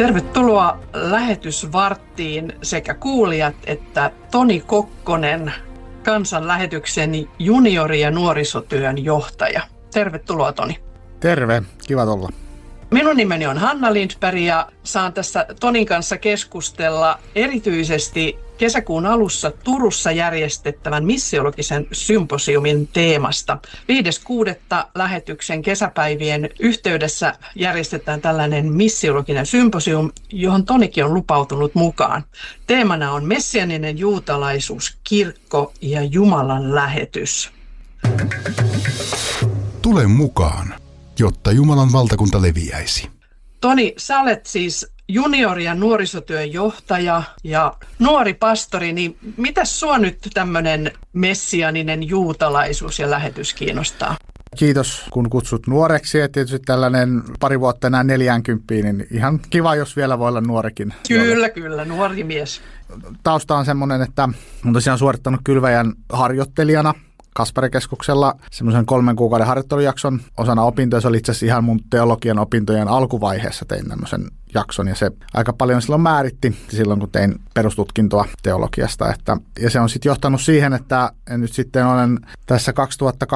Tervetuloa lähetysvarttiin sekä kuulijat että Toni Kokkonen, kansanlähetyksen juniori- ja nuorisotyön johtaja. Tervetuloa, Toni. Terve, kiva olla. Minun nimeni on Hanna Lindberg ja saan tässä Tonin kanssa keskustella erityisesti kesäkuun alussa Turussa järjestettävän missiologisen symposiumin teemasta. 5.6. lähetyksen kesäpäivien yhteydessä järjestetään tällainen missiologinen symposium, johon Tonikin on lupautunut mukaan. Teemana on messianinen juutalaisuus, kirkko ja Jumalan lähetys. Tule mukaan, jotta Jumalan valtakunta leviäisi. Toni, sä olet siis juniori- ja nuorisotyön johtaja ja nuori pastori, niin mitäs sua nyt tämmöinen messianinen juutalaisuus ja lähetys kiinnostaa? Kiitos, kun kutsut nuoreksi. Ja tietysti tällainen pari vuotta enää 40, niin ihan kiva, jos vielä voi olla nuorikin. Kyllä, nuori mies. Tausta on semmoinen, että olen tosiaan suorittanut kylväjän harjoittelijana Kasperikeskuksella semmoisen 3 kuukauden harjoittelujakson osana opintoja. Se oli itse asiassa ihan mun teologian opintojen alkuvaiheessa tein tämmöisen jakson ja se aika paljon silloin määritti silloin, kun tein perustutkintoa teologiasta. Ja se on sitten johtanut siihen, että nyt sitten olen tässä